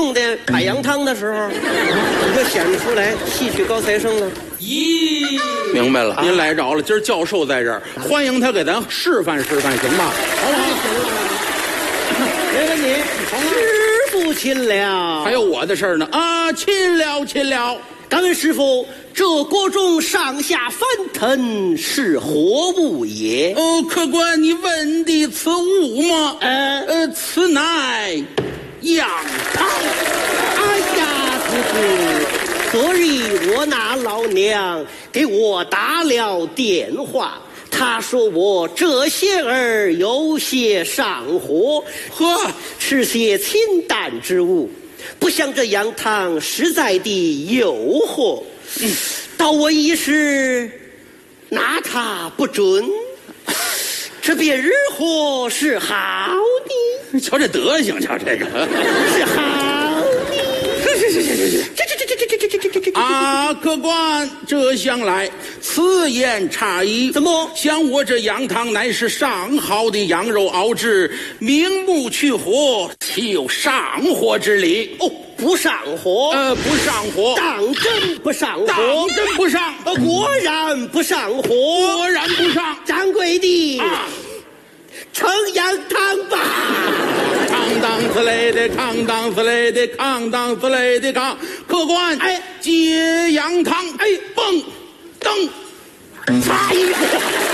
重的摆羊汤的时候，你就显得出来戏曲高材生了。 咦，明白了，您来着了。今儿教授在这儿，欢迎他给咱示范示范，行吗？好不好？ 没问题，师傅亲了。 还有我的事儿呢啊，亲了亲了。 敢问师傅，这锅中上下翻腾是何物也？ 客官，你问的此物吗？此乃羊汤。 哎呀，师傅，昨日我那老娘给我打了电话，她说我这些儿有些上火，吃些清淡之物，不像这羊汤实在的诱惑。到我一时拿他不准，这便日后是好的。 瞧这德行，瞧这个是好的。 是。啊，客官，这厢来此言差矣。 怎么？ 像我这羊汤乃是上好的羊肉熬制，明目去火，岂有上火之理？ 不上火， 不上火， 当真不上火， 当真不上， 果然不上火， 果然不上。 掌柜的，盛羊汤吧。 扛当此类的，扛当此类的，扛当此类的扛。客官，接羊汤，蹦噔，擦一个。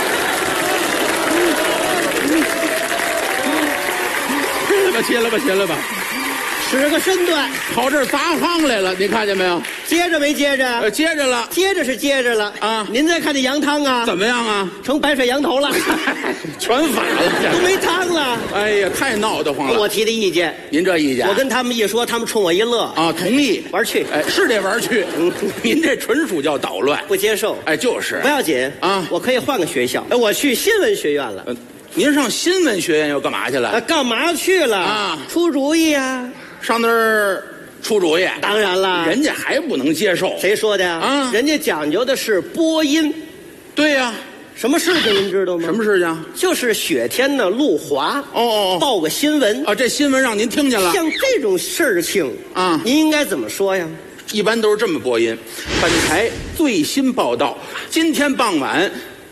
切了吧。 使个身段， 跑这儿砸行来了，你看见没有？ 接着没接着？ 接着了， 接着是接着了啊！您再看这羊汤啊， 怎么样啊？ 成白水羊头了， 全反了， 都没汤了。 哎呀，太闹得慌了！ 我提的意见， 您这意见， 我跟他们一说，他们冲我一乐啊，同意玩去。 是得玩去。您这纯属叫捣乱， 不接受。 就是不要紧啊， 我可以换个学校。我去新闻学院了。 您上新闻学院又干嘛去了？ 干嘛去了啊？出主意啊！ 上那儿出主意？ 当然了， 人家还不能接受。 谁说的呀？啊，人家讲究的是播音。 对呀， 什么事情您知道吗？ 什么事情？ 就是雪天呢，路滑报个新闻啊。这新闻让您听见了。 像这种事情啊，您应该怎么说呀？ 一般都是这么播音。本台最新报道，今天傍晚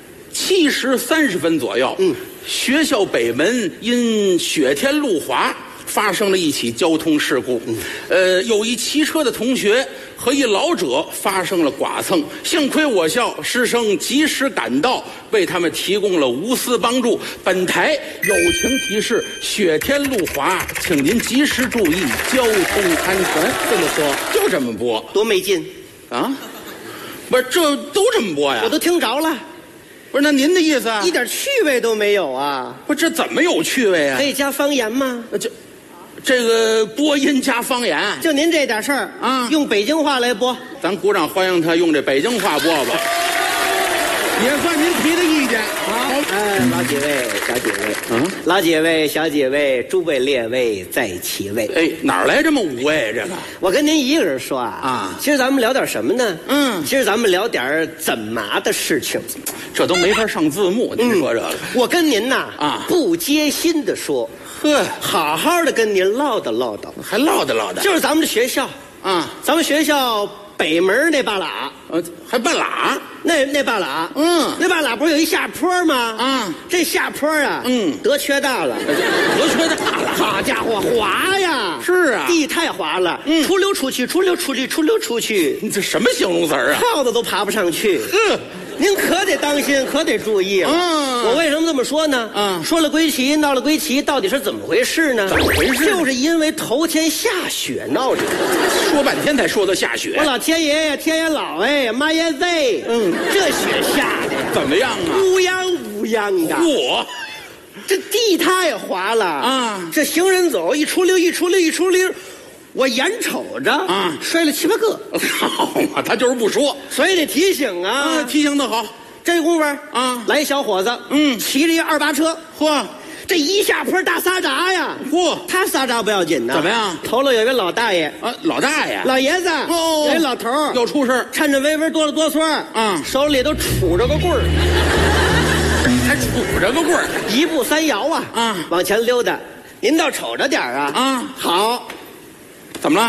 7时30分左右，学校北门因雪天路滑发生了一起交通事故，有一骑车的同学和一老者发生了剐蹭，幸亏我校师生及时赶到，为他们提供了无私帮助。本台友情提示：雪天路滑，请您及时注意交通安全。这么说，就这么播， 多没劲啊！不是，这都这么播呀？ 我都听着了。 不是，那您的意思啊？ 一点趣味都没有啊！ 不，这怎么有趣味啊？ 可以加方言吗？ 这个播音加方言， 就您这点事儿啊，用北京话来播， 咱鼓掌欢迎他用这北京话播吧，也算您提的意见。好， 老几位、小几位，老几位、小几位，诸位列位在其位。 哪来这么五位？这个， 我跟您一个人说啊，今儿咱们聊点什么呢？今儿咱们聊点怎么的事情， 这都没法上字幕。您说这个， 我跟您呐不接心的说。好好的跟您唠叨唠叨， 还唠叨唠叨， 就是咱们的学校啊，咱们学校北门那半拉， 还半拉， 那半拉，那半拉不是有一下坡吗？这下坡啊，得缺大了， 得缺大了， 好家伙，滑呀！ 是啊， 地太滑了，出溜出去，出溜出去，出溜出去， 你这什么形容词啊？ 耗子都爬不上去。您可得当心，可得注意了。我为什么这么说呢？说了归齐，闹了归齐，到底是怎么回事呢？ 怎么回事？ 就是因为头天下雪闹的。 说半天才说到下雪。 我老天爷呀，天爷老哎，妈耶喂！这雪下的怎么样啊？ 乌泱乌泱的。这地太滑了啊！这行人走一出溜，一出溜，一出溜。我眼瞅着摔了7、8个， 好嘛，他就是不说， 所以得提醒啊， 提醒的好。 这功夫来一小伙子，骑着一2-8车，这一下坡大撒闸呀，他撒闸不要紧呢， 怎么样？ 头了有一位老大爷老大爷， 老爷子，有一老头要出事， 颤颤巍巍哆了哆嗦手里都杵着个棍儿， 还杵着个棍儿 ，1步3摇往前溜达。您倒瞅着点好。 怎么了？